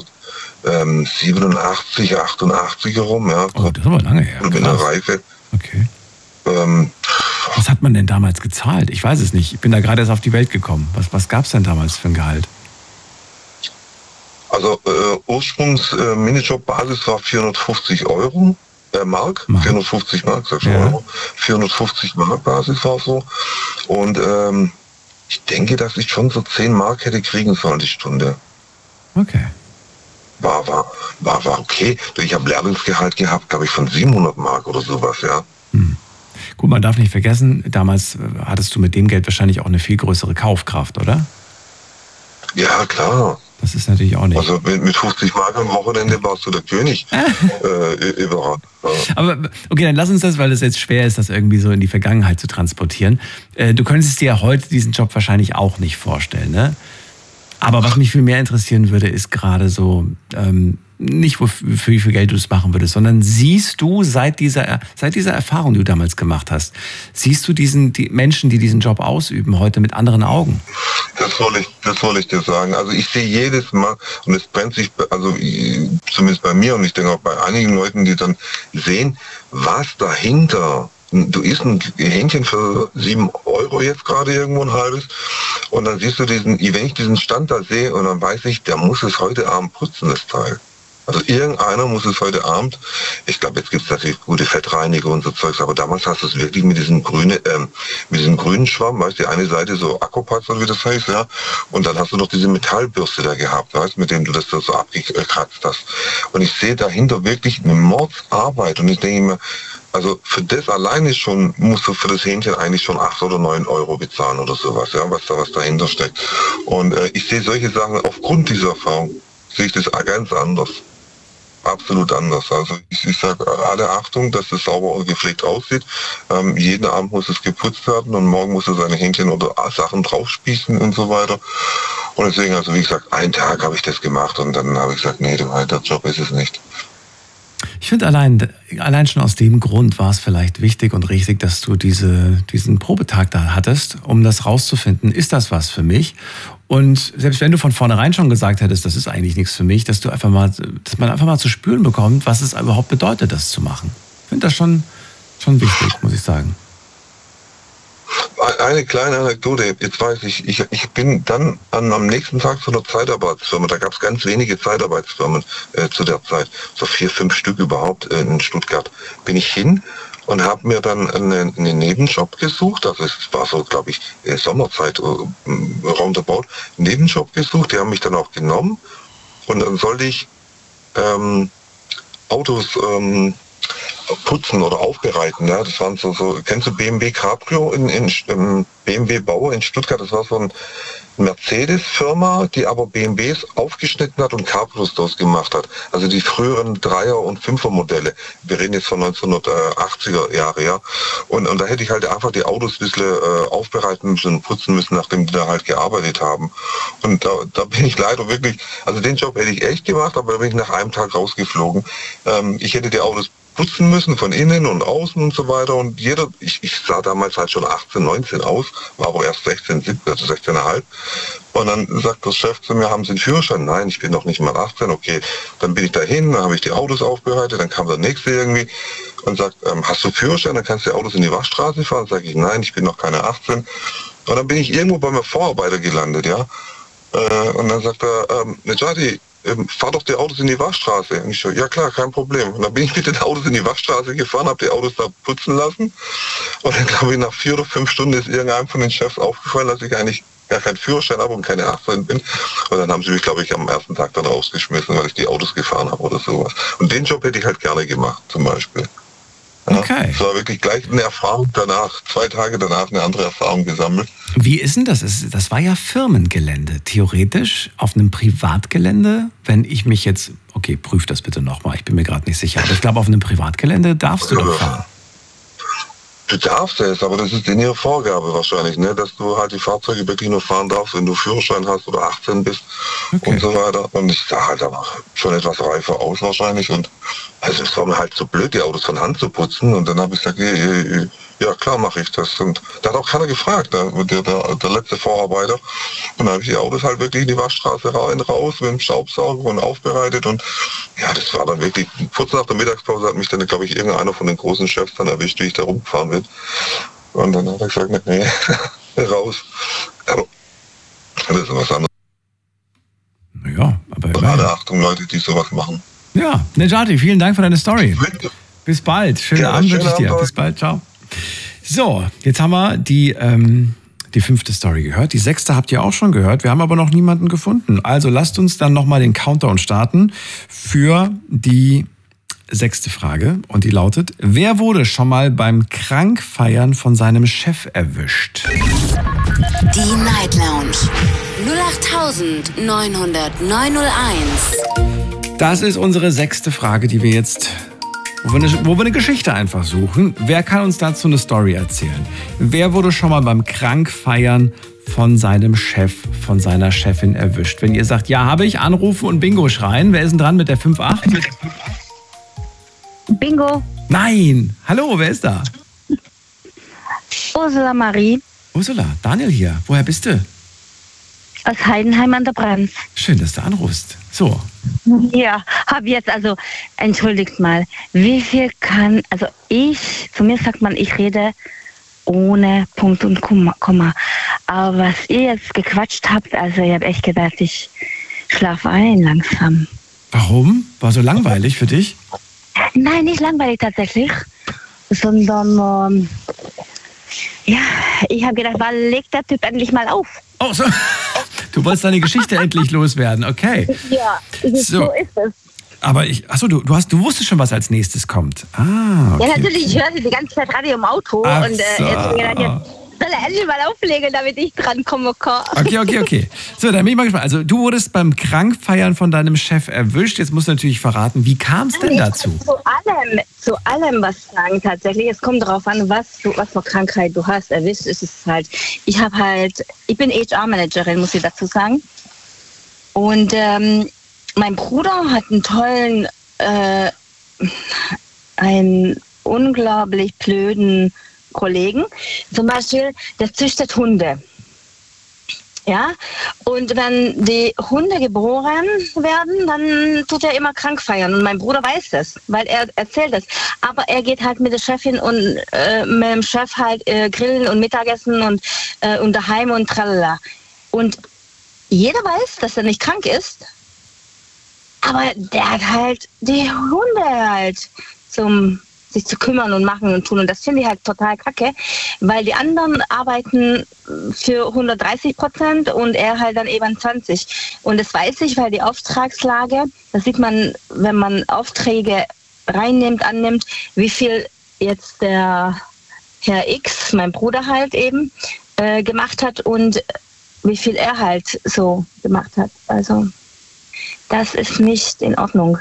Speaker 7: 1987, 88 herum, ja.
Speaker 1: Oh, das ist aber lange her.
Speaker 7: Und in der Reife.
Speaker 1: Okay. Was hat man denn damals gezahlt? Ich weiß es nicht. Ich bin da gerade erst auf die Welt gekommen. Was gab es denn damals für ein Gehalt?
Speaker 7: Also Ursprungs-Minijob-Basis war 450 Euro, Mark. 450 Mark, sag ich schon Euro. 450 Mark Basis war so. Und ich denke, dass ich schon so 10 Mark hätte kriegen sollen die Stunde.
Speaker 1: Okay.
Speaker 7: War okay. Ich habe Lehrlingsgehalt gehabt, glaube ich, von 700 Mark oder sowas, ja.
Speaker 1: Gut, man darf nicht vergessen, damals hattest du mit dem Geld wahrscheinlich auch eine viel größere Kaufkraft, oder?
Speaker 7: Ja, klar.
Speaker 1: Das ist natürlich auch nicht.
Speaker 7: Also mit 50 Mark am Wochenende warst du der König überall.
Speaker 1: Aber okay, dann lass uns das, weil es jetzt schwer ist, das irgendwie so in die Vergangenheit zu transportieren. Du könntest dir ja heute diesen Job wahrscheinlich auch nicht vorstellen, ne? Aber was mich viel mehr interessieren würde, ist gerade so, nicht für wie viel Geld du es machen würdest, sondern siehst du seit dieser Erfahrung, die du damals gemacht hast, siehst du die Menschen, die diesen Job ausüben, heute mit anderen Augen?
Speaker 7: Das soll ich dir sagen. Also ich sehe jedes Mal, und es brennt sich, also zumindest bei mir und ich denke auch bei einigen Leuten, die dann sehen, was dahinter du isst ein Hähnchen für 7 Euro jetzt gerade irgendwo ein halbes und dann siehst du wenn ich diesen Stand da sehe und dann weiß ich, der muss es heute Abend putzen, das Teil. Also irgendeiner muss es heute Abend, ich glaube, jetzt gibt es natürlich gute Fettreiniger und so Zeugs, aber damals hast du es wirklich mit diesem grünen Schwamm, weißt du, die eine Seite so Akkupatz oder wie das heißt, ja, und dann hast du noch diese Metallbürste da gehabt, weißt, mit dem du das so abgekratzt hast. Und ich sehe dahinter wirklich eine Mordsarbeit und ich denke mir, also für das alleine schon musst du für das Hähnchen eigentlich schon 8 oder 9 Euro bezahlen oder sowas, ja, was dahinter steckt. Und ich sehe solche Sachen aufgrund dieser Erfahrung, sehe ich das ganz anders. Absolut anders. Also ich sage alle Achtung, dass es sauber und gepflegt aussieht. Jeden Abend muss es geputzt werden und morgen muss er seine Hähnchen oder Sachen draufspießen und so weiter. Und deswegen, also wie gesagt, einen Tag habe ich das gemacht und dann habe ich gesagt, nee, der Job ist es nicht.
Speaker 1: Ich finde allein schon aus dem Grund war es vielleicht wichtig und richtig, dass du diesen Probetag da hattest, um das rauszufinden, ist das was für mich? Und selbst wenn du von vornherein schon gesagt hättest, das ist eigentlich nichts für mich, dass man einfach mal zu spüren bekommt, was es überhaupt bedeutet, das zu machen. Ich finde das schon wichtig, muss ich sagen.
Speaker 7: Eine kleine Anekdote, jetzt weiß ich bin dann am nächsten Tag zu einer Zeitarbeitsfirma, da gab es ganz wenige Zeitarbeitsfirmen zu der Zeit, so 4, 5 Stück überhaupt in Stuttgart, bin ich hin und habe mir dann einen Nebenjob gesucht, also es war so, glaube ich, Sommerzeit roundabout, Nebenjob gesucht, die haben mich dann auch genommen und dann sollte ich Autos putzen oder aufbereiten, ja, das waren so kennst du BMW Cabrio in BMW Bauer in Stuttgart, das war so ein Mercedes-Firma, die aber BMWs aufgeschnitten hat und Cabrios daraus gemacht hat. Also die früheren 3er- und 5er-Modelle. Wir reden jetzt von 1980er Jahre, ja. Und da hätte ich halt einfach die Autos ein bisschen aufbereiten müssen und putzen müssen, nachdem die da halt gearbeitet haben. Und da bin ich leider wirklich, also den Job hätte ich echt gemacht, aber da bin ich nach einem Tag rausgeflogen. Ich hätte die Autos putzen müssen von innen und außen und so weiter und ich sah damals halt schon 18, 19 aus, war aber erst 16, 17, also 16,5 und dann sagt der Chef zu mir, haben Sie einen Führerschein? Nein, ich bin noch nicht mal 18, okay, dann bin ich dahin, dann habe ich die Autos aufbereitet, dann kam der Nächste irgendwie und sagt, hast du einen Führerschein, dann kannst du die Autos in die Waschstraße fahren, sage ich, nein, ich bin noch keine 18 und dann bin ich irgendwo bei meinem Vorarbeiter gelandet, ja, und dann sagt er, Nejati, fahr doch die Autos in die Waschstraße. Und ich so, ja klar, kein Problem. Und dann bin ich mit den Autos in die Waschstraße gefahren, habe die Autos da putzen lassen. Und dann glaube ich, nach 4 oder 5 Stunden ist irgendeinem von den Chefs aufgefallen, dass ich eigentlich gar keinen Führerschein habe und keine 18 bin. Und dann haben sie mich, glaube ich, am ersten Tag dann rausgeschmissen, weil ich die Autos gefahren habe oder sowas. Und den Job hätte ich halt gerne gemacht, zum Beispiel. Ja, okay. Es war wirklich gleich eine Erfahrung danach, 2 Tage danach eine andere Erfahrung gesammelt.
Speaker 1: Wie ist denn das? Das war ja Firmengelände. Theoretisch auf einem Privatgelände, wenn ich mich jetzt, okay, prüf das bitte nochmal, ich bin mir gerade nicht sicher, aber ich glaube, auf einem Privatgelände darfst du doch fahren.
Speaker 7: Du darfst es, aber das ist in ihrer Vorgabe wahrscheinlich, ne, dass du halt die Fahrzeuge wirklich nur fahren darfst, wenn du Führerschein hast oder 18 bist und so weiter. Und ich sah halt aber schon etwas reifer aus wahrscheinlich und also es war mir halt so blöd, die Autos von Hand zu putzen und dann habe ich gesagt, ja klar mache ich das. Und da hat auch keiner gefragt, der letzte Vorarbeiter. Und dann habe ich die Autos halt wirklich in die Waschstraße raus mit dem Staubsauger und aufbereitet und ja, das war dann wirklich, kurz nach der Mittagspause hat mich dann, glaube ich, irgendeiner von den großen Chefs dann erwischt, wie ich da rumgefahren bin. Und dann hat er gesagt, nee, raus. Aber das ist was anderes.
Speaker 1: Ja, aber
Speaker 7: alle Achtung, Leute, die sowas machen.
Speaker 1: Ja, Nejati, vielen Dank für deine Story. Bis bald. Schönen Abend wünsche ich dir. Bis bald, ciao. So, jetzt haben wir die 5. Story gehört. Die 6. habt ihr auch schon gehört. Wir haben aber noch niemanden gefunden. Also lasst uns dann nochmal den Countdown starten für die 6. Frage. Und die lautet, wer wurde schon mal beim Krankfeiern von seinem Chef erwischt?
Speaker 2: Die Night Lounge 08900901.
Speaker 1: Das ist unsere 6. Frage, die wir jetzt, wo wir eine Geschichte einfach suchen. Wer kann uns dazu eine Story erzählen? Wer wurde schon mal beim Krankfeiern von seinem Chef, von seiner Chefin erwischt? Wenn ihr sagt, ja, habe ich, anrufen und Bingo schreien. Wer ist denn dran mit der 5-8?
Speaker 8: Bingo.
Speaker 1: Nein. Hallo, wer ist da?
Speaker 8: Ursula Marie.
Speaker 1: Ursula, Daniel hier. Woher bist du?
Speaker 8: aus Heidenheim an der Brenz.
Speaker 1: Schön, dass du anrufst. So.
Speaker 8: Ja, habe jetzt also, entschuldigt mal, wie viel zu mir sagt man, ich rede ohne Punkt und Komma. Aber was ihr jetzt gequatscht habt, also ich habe echt gedacht, ich schlafe ein langsam.
Speaker 1: Warum? War so langweilig für dich?
Speaker 8: Nein, nicht langweilig tatsächlich, sondern ich habe gedacht, wann legt der Typ endlich mal auf?
Speaker 1: Oh, so. Du wolltest deine Geschichte endlich loswerden, okay.
Speaker 8: Ja, so ist es.
Speaker 1: Aber du wusstest schon, was als nächstes kommt. Ah, okay.
Speaker 8: Ja, natürlich, ich höre die ganze Zeit Radio im Auto und jetzt habe ich gedacht, jetzt soll er endlich mal auflegen, damit ich drankomme kann.
Speaker 1: Okay. So, dann bin ich mal gespannt. Also du wurdest beim Krankfeiern von deinem Chef erwischt. Jetzt musst du natürlich verraten, wie kam es denn dazu?
Speaker 8: Zu allem was sagen tatsächlich. Es kommt darauf an, was für Krankheit du hast. Erwischt ist es halt. Ich bin HR-Managerin, muss ich dazu sagen. Und mein Bruder hat einen unglaublich blöden Kollegen. Zum Beispiel, der züchtet Hunde. Ja, und wenn die Hunde geboren werden, dann tut er immer krank feiern. Und mein Bruder weiß das, weil er erzählt das. Aber er geht halt mit der Chefin und mit dem Chef halt grillen und Mittagessen und daheim und tralala. Und jeder weiß, dass er nicht krank ist. Aber der hat halt die Hunde halt sich zu kümmern und machen und tun. Und das finde ich halt total kacke, weil die anderen arbeiten für 130% und er halt dann eben 20%. Und das weiß ich, weil die Auftragslage, das sieht man, wenn man Aufträge annimmt, wie viel jetzt der Herr X, mein Bruder halt eben, gemacht hat und wie viel er halt so gemacht hat. Also das ist nicht in Ordnung.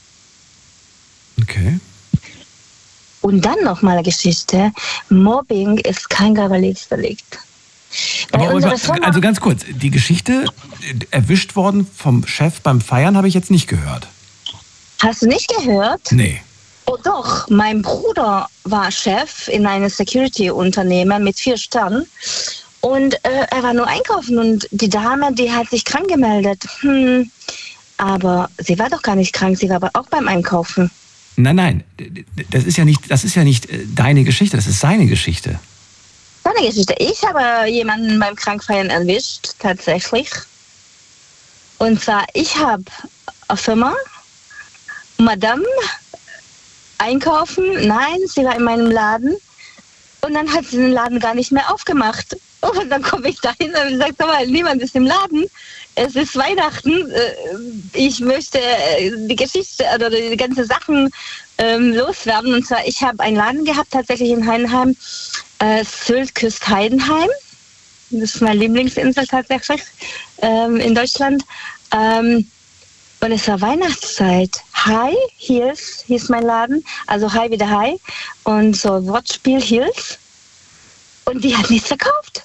Speaker 1: Okay.
Speaker 8: Und dann noch mal eine Geschichte. Mobbing ist kein Kavaliersdelikt.
Speaker 1: Also ganz kurz, die Geschichte, erwischt worden vom Chef beim Feiern, habe ich jetzt nicht gehört.
Speaker 8: Hast du nicht gehört?
Speaker 1: Nee.
Speaker 8: Oh doch, mein Bruder war Chef in einem Security-Unternehmen mit 4 Sternen. Und er war nur einkaufen und die Dame, die hat sich krank gemeldet. Aber sie war doch gar nicht krank, sie war aber auch beim Einkaufen.
Speaker 1: Nein, das ist ja nicht deine Geschichte, das ist seine Geschichte.
Speaker 8: Seine Geschichte. Ich habe jemanden beim Krankfeiern erwischt, tatsächlich. Und zwar, ich habe eine Firma, Madame, einkaufen. Nein, sie war in meinem Laden. Und dann hat sie den Laden gar nicht mehr aufgemacht. Und dann komme ich dahin und sage, sag mal, niemand ist im Laden. Es ist Weihnachten. Ich möchte die Geschichte oder die ganzen Sachen loswerden. Und zwar, ich habe einen Laden gehabt, tatsächlich in Heidenheim. Sylt küsst Heidenheim. Das ist meine Lieblingsinsel tatsächlich in Deutschland. Und es war Weihnachtszeit. High Heels hieß mein Laden. Also High wie der High. Und so Wortspiel Heels. Und die hat nichts verkauft.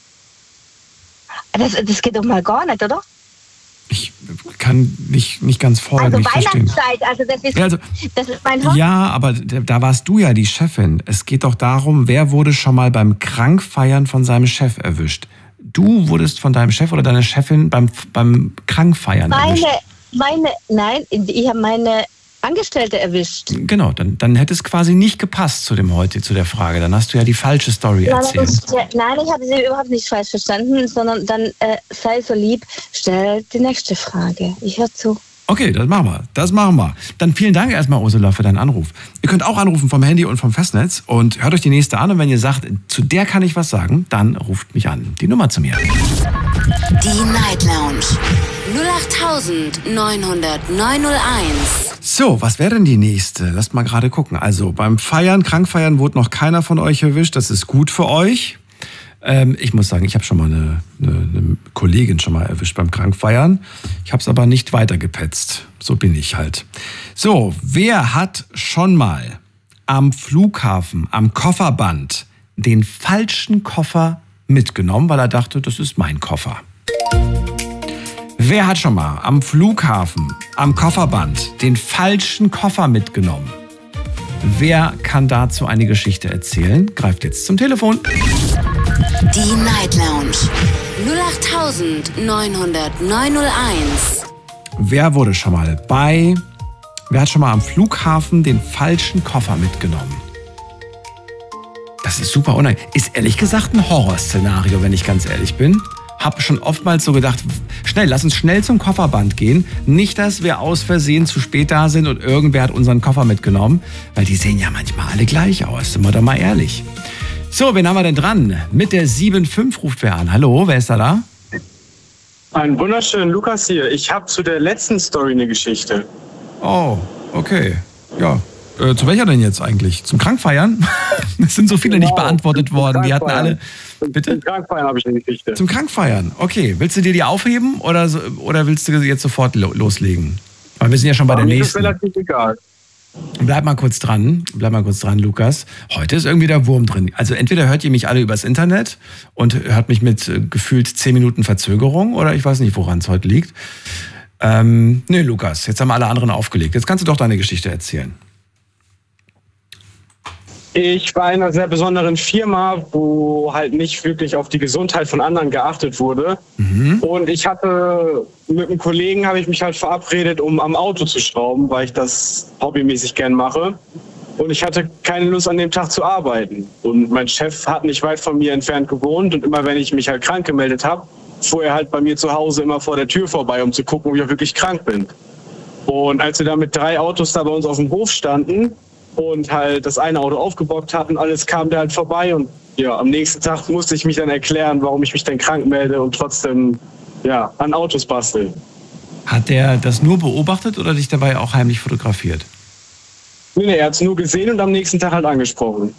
Speaker 8: Das geht doch mal gar nicht, oder?
Speaker 1: Ich kann nicht ganz folgen.
Speaker 8: Also Weihnachtszeit, also das ist mein Hobby.
Speaker 1: Ja, aber da warst du ja die Chefin. Es geht doch darum, wer wurde schon mal beim Krankfeiern von seinem Chef erwischt? Du wurdest von deinem Chef oder deiner Chefin beim Krankfeiern erwischt?
Speaker 8: Nein, ich habe meine Angestellte erwischt.
Speaker 1: Genau, dann hätte es quasi nicht gepasst zu der Frage. Dann hast du ja die falsche Story erzählt.
Speaker 8: Nein, ich habe sie überhaupt nicht falsch verstanden, sondern dann sei so lieb, stell die nächste Frage. Ich höre zu.
Speaker 1: Okay, das machen wir. Dann vielen Dank erstmal, Ursula, für deinen Anruf. Ihr könnt auch anrufen vom Handy und vom Festnetz und hört euch die nächste an. Und wenn ihr sagt, zu der kann ich was sagen, dann ruft mich an. Die Nummer zu mir.
Speaker 2: Die Night Lounge 08.900.901.
Speaker 1: So, was wäre denn die nächste? Lasst mal gerade gucken. Also beim Krankfeiern wurde noch keiner von euch erwischt. Das ist gut für euch. Ich muss sagen, ich habe schon mal eine Kollegin schon mal erwischt beim Krankfeiern. Ich habe es aber nicht weitergepetzt. So bin ich halt. So, wer hat schon mal am Flughafen, am Kofferband, den falschen Koffer mitgenommen, weil er dachte, das ist mein Koffer? Wer hat schon mal am Flughafen, am Kofferband, den falschen Koffer mitgenommen? Wer kann dazu eine Geschichte erzählen? Greift jetzt zum Telefon.
Speaker 2: Die Night Lounge 08901.
Speaker 1: Wer hat schon mal am Flughafen den falschen Koffer mitgenommen? Das ist super unangenehm. Ist ehrlich gesagt ein Horrorszenario, wenn ich ganz ehrlich bin. Hab schon oftmals so gedacht, lass uns schnell zum Kofferband gehen. Nicht, dass wir aus Versehen zu spät da sind und irgendwer hat unseren Koffer mitgenommen. Weil die sehen ja manchmal alle gleich aus, sind wir doch mal ehrlich. So, wen haben wir denn dran? Mit der 7.5 ruft wer an. Hallo, wer ist da?
Speaker 9: Einen wunderschönen Lukas hier. Ich habe zu der letzten Story eine Geschichte.
Speaker 1: Oh, okay. Ja. Zu welcher denn jetzt eigentlich? Zum Krankfeiern? Es sind so viele nicht beantwortet worden. Die hatten alle... Bitte?
Speaker 9: Zum Krankfeiern habe ich eine Geschichte.
Speaker 1: Zum Krankfeiern, okay. Willst du dir die aufheben oder willst du jetzt sofort loslegen? Weil wir sind ja schon bei der nächsten.
Speaker 9: Mir ist relativ egal.
Speaker 1: Bleib mal kurz dran, Lukas. Heute ist irgendwie der Wurm drin. Also entweder hört ihr mich alle übers Internet und hört mich mit gefühlt 10 Minuten Verzögerung oder ich weiß nicht, woran es heute liegt. Nee, Lukas, jetzt haben alle anderen aufgelegt. Jetzt kannst du doch deine Geschichte erzählen.
Speaker 9: Ich war in einer sehr besonderen Firma, wo halt nicht wirklich auf die Gesundheit von anderen geachtet wurde. Und ich hatte mit einem Kollegen, habe ich mich halt verabredet, um am Auto zu schrauben, weil ich das hobbymäßig gern mache. Und ich hatte keine Lust an dem Tag zu arbeiten. Und mein Chef hat nicht weit von mir entfernt gewohnt und immer wenn ich mich halt krank gemeldet habe, fuhr er halt bei mir zu Hause immer vor der Tür vorbei, um zu gucken, ob ich auch wirklich krank bin. Und als wir da mit 3 Autos da bei uns auf dem Hof standen und halt das eine Auto aufgebockt hatten, alles kam der halt vorbei und ja, am nächsten Tag musste ich mich dann erklären, warum ich mich denn krank melde und trotzdem ja, an Autos bastel.
Speaker 1: Hat der das nur beobachtet oder dich dabei auch heimlich fotografiert?
Speaker 9: Nee, er hat es nur gesehen und am nächsten Tag halt angesprochen.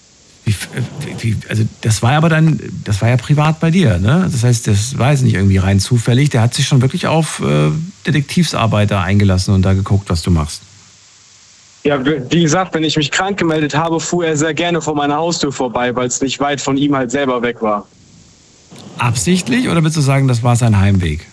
Speaker 1: Also das war ja privat bei dir, ne? Das heißt, das war jetzt nicht irgendwie rein zufällig. Der hat sich schon wirklich auf Detektivsarbeit da eingelassen und da geguckt, was du machst.
Speaker 9: Ja, wie gesagt, wenn ich mich krank gemeldet habe, fuhr er sehr gerne vor meiner Haustür vorbei, weil es nicht weit von ihm halt selber weg war.
Speaker 1: Absichtlich oder willst du sagen, das war sein Heimweg?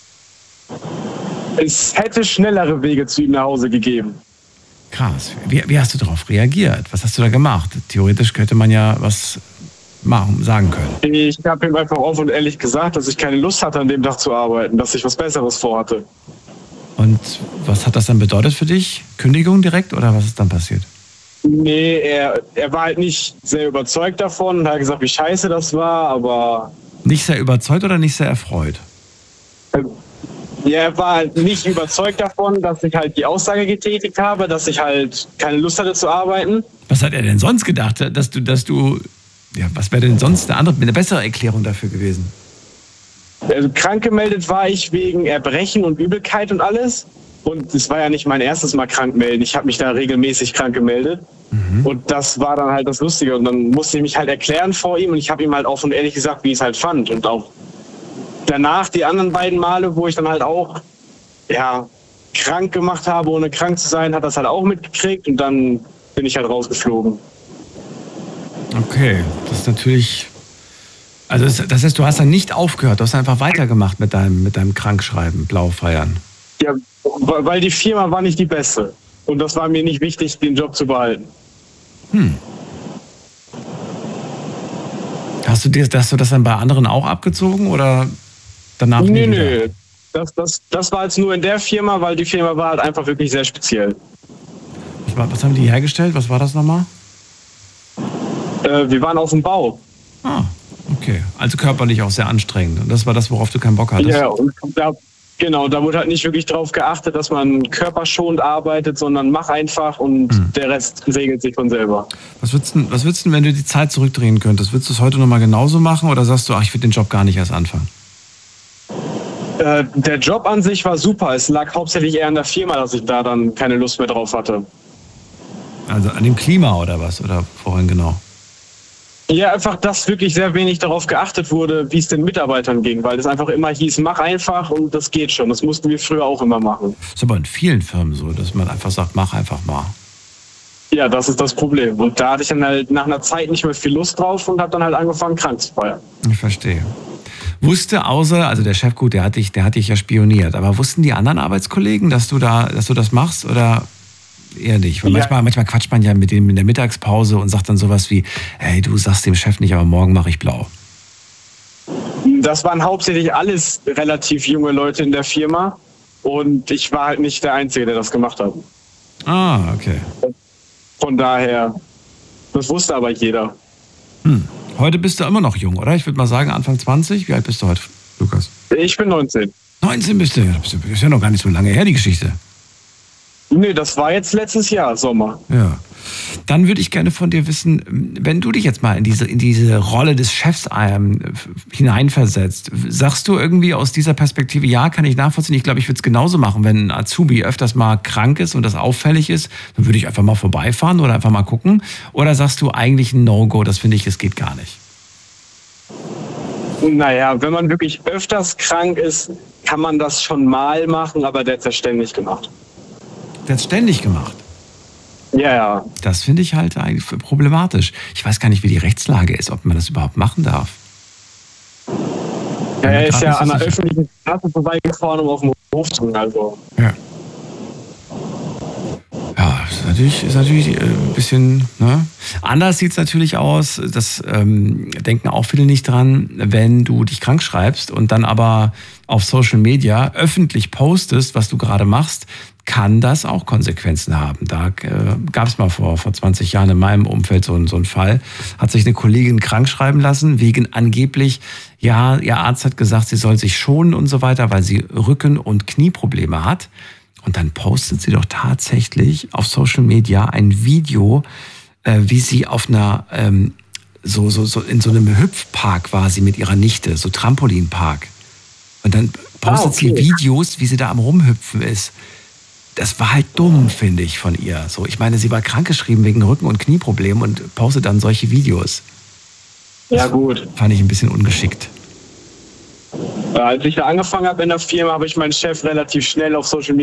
Speaker 9: Es hätte schnellere Wege zu ihm nach Hause gegeben.
Speaker 1: Krass. Wie hast du darauf reagiert? Was hast du da gemacht? Theoretisch könnte man ja was sagen können.
Speaker 9: Ich habe ihm einfach offen und ehrlich gesagt, dass ich keine Lust hatte, an dem Tag zu arbeiten, dass ich was Besseres vorhatte.
Speaker 1: Und was hat das dann bedeutet für dich? Kündigung direkt oder was ist dann passiert?
Speaker 9: Nee, er war halt nicht sehr überzeugt davon und hat gesagt, wie scheiße das war, aber...
Speaker 1: Nicht sehr überzeugt oder nicht sehr erfreut?
Speaker 9: Ja, er war halt nicht überzeugt davon, dass ich halt die Aussage getätigt habe, dass ich halt keine Lust hatte zu arbeiten.
Speaker 1: Was hat er denn sonst gedacht, dass du ja, was wäre denn sonst eine bessere Erklärung dafür gewesen?
Speaker 9: Krank gemeldet war ich wegen Erbrechen und Übelkeit und alles. Und es war ja nicht mein erstes Mal krank melden. Ich habe mich da regelmäßig krank gemeldet. Und das war dann halt das Lustige. Und dann musste ich mich halt erklären vor ihm und ich habe ihm halt offen und ehrlich gesagt, wie ich es halt fand. Und auch danach die anderen beiden Male, wo ich dann halt auch ja, krank gemacht habe, ohne krank zu sein, hat das halt auch mitgekriegt und dann bin ich halt rausgeflogen.
Speaker 1: Okay, das ist natürlich... Also das heißt, du hast dann nicht aufgehört, du hast einfach weitergemacht mit deinem Krankschreiben, Blaufeiern.
Speaker 9: Ja, weil die Firma war nicht die beste. Und das war mir nicht wichtig, den Job zu behalten.
Speaker 1: Hast du das dann bei anderen auch abgezogen oder danach nicht?
Speaker 9: Nee. Das war jetzt nur in der Firma, weil die Firma war halt einfach wirklich sehr speziell.
Speaker 1: Was haben die hergestellt? Was war das nochmal?
Speaker 9: Wir waren auf dem Bau.
Speaker 1: Ah, okay. Also körperlich auch sehr anstrengend. Und das war das, worauf du keinen Bock hattest?
Speaker 9: Ja, und da wurde halt nicht wirklich drauf geachtet, dass man körperschonend arbeitet, sondern mach einfach und der Rest regelt sich von selber.
Speaker 1: Was würdest du, wenn du die Zeit zurückdrehen könntest? Würdest du es heute nochmal genauso machen oder sagst du, ich würde den Job gar nicht erst anfangen?
Speaker 9: Der Job an sich war super. Es lag hauptsächlich eher an der Firma, dass ich da dann keine Lust mehr drauf hatte.
Speaker 1: Also an dem Klima oder was? Oder vorhin genau?
Speaker 9: Ja, einfach, dass wirklich sehr wenig darauf geachtet wurde, wie es den Mitarbeitern ging, weil es einfach immer hieß, mach einfach und das geht schon. Das mussten wir früher auch immer machen.
Speaker 1: Das ist aber in vielen Firmen so, dass man einfach sagt, mach einfach mal.
Speaker 9: Ja, das ist das Problem. Und da hatte ich dann halt nach einer Zeit nicht mehr viel Lust drauf und habe dann halt angefangen, krank zu feiern.
Speaker 1: Ich verstehe. Wusste also der Chef, gut, der hat dich ja spioniert, aber wussten die anderen Arbeitskollegen, dass du das machst oder eher nicht? Weil manchmal quatscht man ja mit dem in der Mittagspause und sagt dann sowas wie, hey, du sagst dem Chef nicht, aber morgen mache ich blau.
Speaker 9: Das waren hauptsächlich alles relativ junge Leute in der Firma und ich war halt nicht der Einzige, der das gemacht hat.
Speaker 1: Ah, okay.
Speaker 9: Von daher, das wusste aber jeder.
Speaker 1: Heute bist du immer noch jung, oder? Ich würde mal sagen Anfang 20. Wie alt bist du heute, Lukas?
Speaker 9: Ich bin 19.
Speaker 1: 19 bist du. Das ist ja noch gar nicht so lange her, die Geschichte.
Speaker 9: Nee, das war jetzt letztes Jahr, Sommer.
Speaker 1: Ja. Dann würde ich gerne von dir wissen, wenn du dich jetzt mal in diese Rolle des Chefs hineinversetzt, sagst du irgendwie aus dieser Perspektive, ja, kann ich nachvollziehen, ich glaube, ich würde es genauso machen, wenn ein Azubi öfters mal krank ist und das auffällig ist, dann würde ich einfach mal vorbeifahren oder einfach mal gucken. Oder sagst du eigentlich ein No-Go, das finde ich, das geht gar nicht?
Speaker 9: Naja, wenn man wirklich öfters krank ist, kann man das schon mal machen, aber der hat es ja ständig gemacht.
Speaker 1: Der hat es ständig gemacht?
Speaker 9: Ja.
Speaker 1: Das finde ich halt eigentlich problematisch. Ich weiß gar nicht, wie die Rechtslage ist, ob man das überhaupt machen darf.
Speaker 9: Ja, er ist ja an der öffentlichen Straße vorbeigefahren, um auf dem Hof zu gehen, also.
Speaker 1: Ja. Ja, ist natürlich ein bisschen, ne? Anders sieht es natürlich aus, das denken auch viele nicht dran, wenn du dich krank schreibst und dann aber auf Social Media öffentlich postest, was du gerade machst, kann das auch Konsequenzen haben. Da gab es mal vor 20 Jahren in meinem Umfeld so einen Fall. Hat sich eine Kollegin krank schreiben lassen, wegen angeblich, ja, ihr Arzt hat gesagt, sie soll sich schonen und so weiter, weil sie Rücken- und Knieprobleme hat. Und dann postet sie doch tatsächlich auf Social Media ein Video, wie sie auf einer, so in so einem Hüpfpark war sie mit ihrer Nichte, so Trampolinpark. Und dann postet sie Videos, wie sie da am Rumhüpfen ist. Das war halt dumm, finde ich, von ihr. So, ich meine, sie war krankgeschrieben wegen Rücken- und Knieproblemen und postet dann solche Videos.
Speaker 9: Ja, gut.
Speaker 1: Fand ich ein bisschen ungeschickt.
Speaker 9: Als ich da angefangen habe in der Firma, habe ich meinen Chef relativ schnell auf Social Media